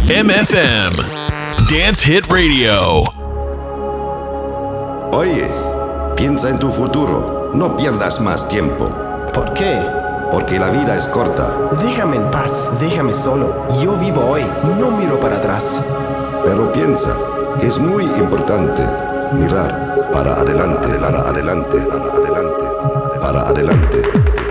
MFM Dance Hit Radio. Oye, piensa en tu futuro. No pierdas más tiempo. ¿Por qué? Porque la vida es corta. Déjame en paz, déjame solo. Yo vivo hoy, no miro para atrás. Pero piensa que es muy importante mirar para adelante, para adelante, para adelante, para adelante.